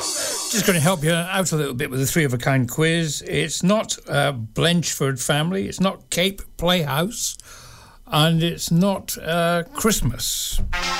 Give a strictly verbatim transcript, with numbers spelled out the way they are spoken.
Just going to help you out a little bit with the three of a kind quiz. It's not uh, Blenchford Family, it's not Cape Playhouse, and it's not uh, Christmas.